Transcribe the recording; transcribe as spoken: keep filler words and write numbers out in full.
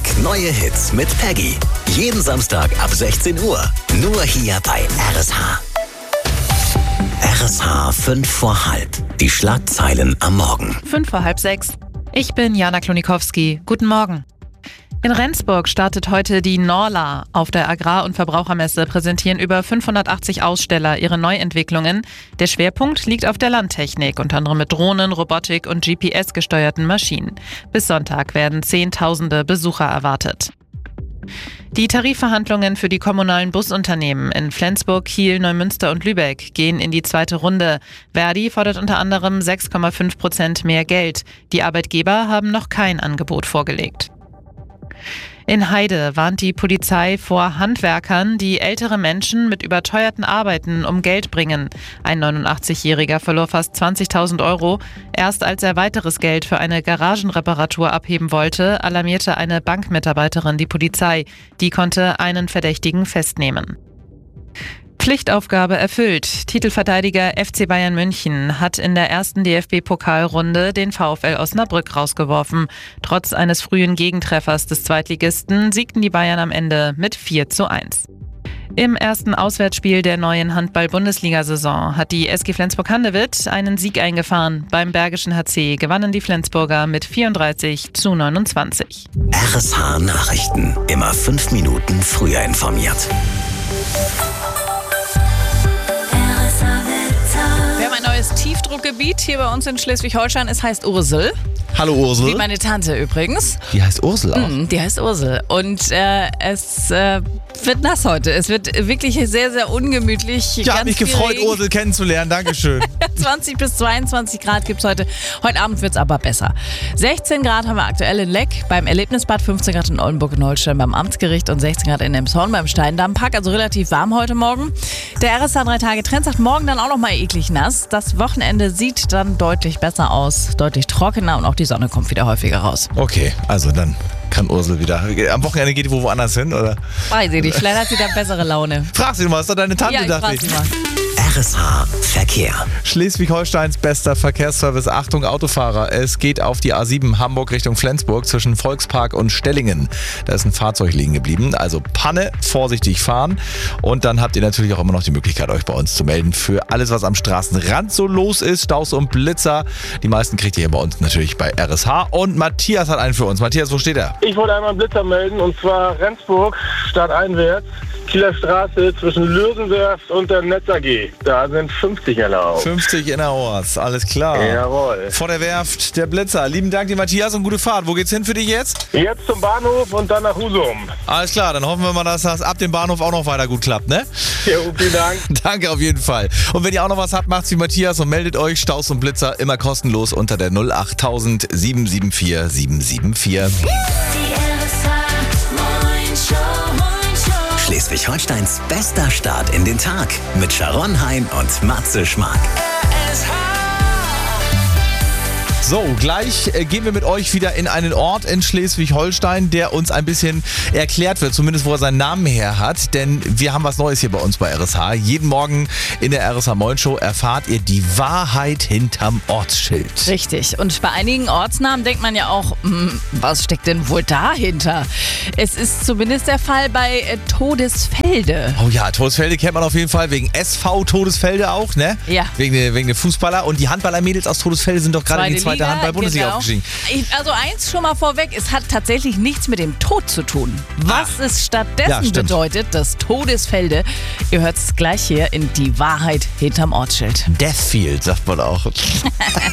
neue Hits mit Peggy. Jeden Samstag ab sechzehn Uhr. Nur hier bei R S H. R S H fünf vor halb. Die Schlagzeilen am Morgen. Fünf vor halb sechs. Ich bin Jana Klonikowski. Guten Morgen. In Rendsburg startet heute die Norla. Auf der Agrar- und Verbrauchermesse präsentieren über fünfhundertachtzig Aussteller ihre Neuentwicklungen. Der Schwerpunkt liegt auf der Landtechnik, unter anderem mit Drohnen, Robotik und G P S-gesteuerten Maschinen. Bis Sonntag werden Zehntausende Besucher erwartet. Die Tarifverhandlungen für die kommunalen Busunternehmen in Flensburg, Kiel, Neumünster und Lübeck gehen in die zweite Runde. Verdi fordert unter anderem sechs Komma fünf Prozent mehr Geld. Die Arbeitgeber haben noch kein Angebot vorgelegt. In Heide warnt die Polizei vor Handwerkern, die ältere Menschen mit überteuerten Arbeiten um Geld bringen. Ein neunundachtzigjähriger verlor fast zwanzigtausend Euro. Erst als er weiteres Geld für eine Garagenreparatur abheben wollte, alarmierte eine Bankmitarbeiterin die Polizei. Die konnte einen Verdächtigen festnehmen. Pflichtaufgabe erfüllt. Titelverteidiger F C Bayern München hat in der ersten D F B-Pokalrunde den VfL Osnabrück rausgeworfen. Trotz eines frühen Gegentreffers des Zweitligisten siegten die Bayern am Ende mit vier zu eins. Im ersten Auswärtsspiel der neuen Handball-Bundesliga-Saison hat die S G Flensburg-Handewitt einen Sieg eingefahren. Beim Bergischen H C gewannen die Flensburger mit vierunddreißig zu neunundzwanzig. R S H Nachrichten. Immer fünf Minuten früher informiert. Neues Tiefdruckgebiet hier bei uns in Schleswig-Holstein. Es heißt Ursel. Hallo Ursel. Wie meine Tante übrigens. Die heißt Ursel auch. Mm, die heißt Ursel. Und äh, es äh, wird nass heute. Es wird wirklich sehr, sehr ungemütlich. Ich habe mich gefreut, Regen. Ursel kennenzulernen. Dankeschön. zwanzig bis zweiundzwanzig Grad gibt es heute. Heute Abend wird es aber besser. sechzehn Grad haben wir aktuell in Leck beim Erlebnisbad, fünfzehn Grad in Oldenburg und Holstein beim Amtsgericht und sechzehn Grad in Emshorn beim Steindammpark. Also relativ warm heute Morgen. Der R S H drei Tage Trend sagt morgen dann auch noch mal eklig nass. Das Wochenende sieht dann deutlich besser aus, deutlich trockener und auch die Sonne kommt wieder häufiger raus. Okay, also dann kann Ursel wieder. Am Wochenende geht die wo woanders hin, oder? Weiß ich nicht, vielleicht hat sie da bessere Laune. Frag sie mal, ist doch deine Tante, Ja, ich dachte frag ich. sie mal. R S H Verkehr. Schleswig-Holsteins bester Verkehrsservice. Achtung Autofahrer, es geht auf die A sieben Hamburg Richtung Flensburg zwischen Volkspark und Stellingen. Da ist ein Fahrzeug liegen geblieben. Also Panne, vorsichtig fahren. Und dann habt ihr natürlich auch immer noch die Möglichkeit, euch bei uns zu melden für alles, was am Straßenrand so los ist. Staus und Blitzer. Die meisten kriegt ihr hier bei uns natürlich bei R S H. Und Matthias hat einen für uns. Matthias, wo steht er? Ich wollte einmal einen Blitzer melden, und zwar Rendsburg, stadteinwärts, Kieler Straße zwischen Löwenwerft und der Netz A G. Da sind fünfzig erlaubt. fünfzig innerorts, alles klar. Jawohl. Vor der Werft, der Blitzer. Lieben Dank dir, Matthias, und gute Fahrt. Wo geht's hin für dich jetzt? Jetzt zum Bahnhof und dann nach Husum. Alles klar, dann hoffen wir mal, dass das ab dem Bahnhof auch noch weiter gut klappt, ne? Ja, vielen Dank. Danke auf jeden Fall. Und wenn ihr auch noch was habt, macht's wie Matthias und meldet euch. Staus und Blitzer immer kostenlos unter der null acht tausend sieben sieben vier sieben sieben vier. Schleswig-Holsteins bester Start in den Tag mit Sharon Hein und Matze Schmark. So, gleich äh, gehen wir mit euch wieder in einen Ort in Schleswig-Holstein, der uns ein bisschen erklärt wird, zumindest wo er seinen Namen her hat, denn wir haben was Neues hier bei uns bei R S H. Jeden Morgen in der R S H Morning Show erfahrt ihr die Wahrheit hinterm Ortsschild. Richtig. Und bei einigen Ortsnamen denkt man ja auch, hm, was steckt denn wohl dahinter? Es ist zumindest der Fall bei äh, Todesfelde. Oh ja, Todesfelde kennt man auf jeden Fall wegen S V Todesfelde auch, ne? Ja. Wegen der wegen der Fußballer. Und die Handballermädels aus Todesfelde sind doch gerade in die zweite Liga, Handball-Bundesliga genau. aufgestiegen. Ich, also eins schon mal vorweg, es hat tatsächlich nichts mit dem Tod zu tun. Was Ach. es stattdessen Ja, stimmt. bedeutet, das Todesfelde, ihr hört es gleich hier in Die Wahrheit hinterm Ortsschild. Deathfield, sagt man auch.